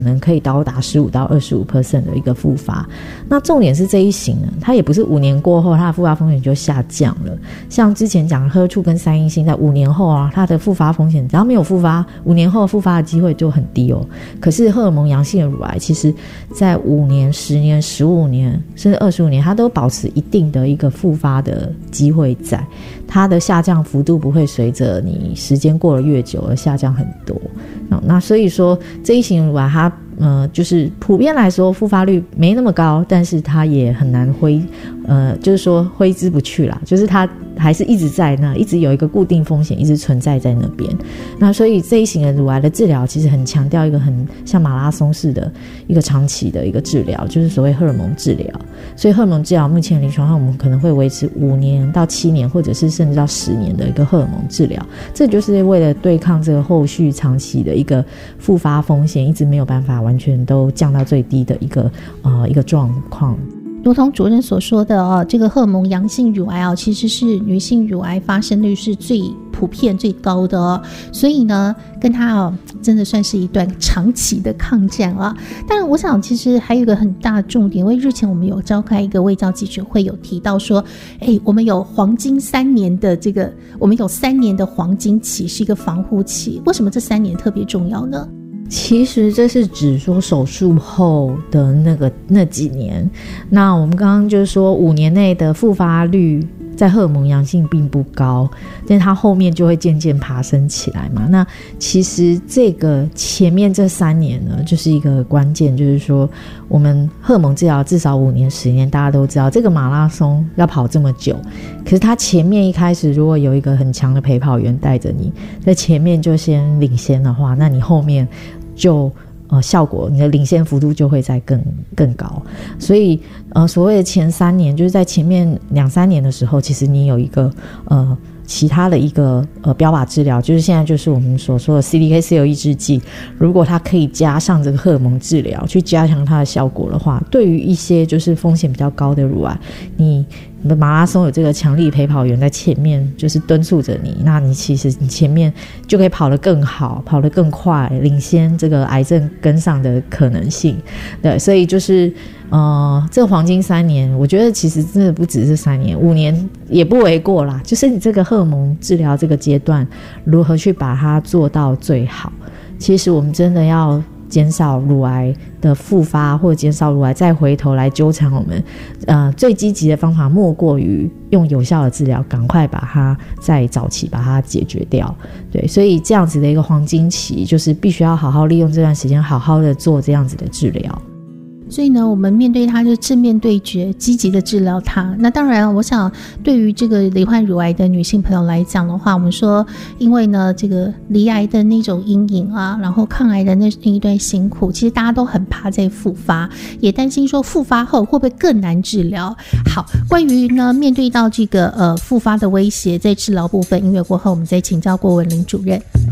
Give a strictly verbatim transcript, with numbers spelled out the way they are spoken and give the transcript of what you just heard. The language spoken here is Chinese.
可能可以高达十五到二十五 percent 的一个复发。那重点是这一型呢，它也不是五年过后它的复发风险就下降了。像之前讲喝醋跟三阴性，在五年后啊，它的复发风险只要没有复发，五年后复发的机会就很低哦。可是荷尔蒙阳性的乳癌，其实在五年、十年、十五年甚至二十五年，它都保持一定的一个复发的机会在，它的下降幅度不会随着你时间过了越久而下降很多。那所以说这一型乳癌它呃，就是普遍来说复发率没那么高，但是它也很难挥呃，就是说挥之不去啦，就是它还是一直在那，一直有一个固定风险一直存在在那边。那所以这一型的乳癌的治疗其实很强调一个很像马拉松式的一个长期的一个治疗，就是所谓荷尔蒙治疗。所以荷尔蒙治疗目前临床上我们可能会维持五年到七年，或者是甚至到十年的一个荷尔蒙治疗，这就是为了对抗这个后续长期的一个复发风险，一直没有办法完全都降到最低的一个呃一个状况。 如同主任所说的哦，这个荷尔蒙阳性乳癌哦，其实是女性乳癌发生率是最普遍最高的哦，所以呢，跟它哦真的算是一段长期的抗战啊。当然，我想其实还有一个很大的重点，因为日前我们有召开一个卫教记者会，有提到说，哎，我们有黄金三年的这个，我们有三年的黄金期是一个防护期，为什么这三年特别重要呢？ 其实这是指说手术后的那个那几年，那我们刚刚就是说五年内的复发率在荷尔蒙阳性并不高，但它后面就会渐渐爬升起来嘛。那其实这个前面这三年呢，就是一个关键，就是说我们荷尔蒙治疗至少五年十年，大家都知道这个马拉松要跑这么久，可是它前面一开始如果有一个很强的陪跑员带着你，在前面就先领先的话，那你后面就呃效果你的领先幅度就会再更更高。所以呃所谓的前三年，就是在前面两三年的时候，其实你有一个呃其他的一个呃标靶治疗，就是现在就是我们所说的 C D K C L 抑制剂，如果它可以加上这个荷尔蒙治疗去加强它的效果的话，对于一些就是风险比较高的乳癌，你你的马拉松有这个强力陪跑员在前面就是敦促着你，那你其实你前面就可以跑得更好，跑得更快，领先这个癌症跟上的可能性。对，所以就是呃，这个黄金三年，我觉得其实真的不只是三年，五年也不为过啦。就是你这个荷尔蒙治疗这个阶段，如何去把它做到最好？其实我们真的要减少乳癌的复发，或者减少乳癌再回头来纠缠我们，呃，最积极的方法莫过于用有效的治疗，赶快把它在早期把它解决掉。对，所以这样子的一个黄金期，就是必须要好好利用这段时间，好好的做这样子的治疗。 所以呢，我们面对它就正面对决，积极的治疗它。那当然我想对于这个罹患乳癌的女性朋友来讲的话，我们说因为呢这个罹癌的那种阴影啊，然后抗癌的那一段辛苦，其实大家都很怕再复发，也担心说复发后会不会更难治疗。好，关于呢面对到这个呃复发的威胁，在治疗部分，音乐过后我们再请教郭文玲主任。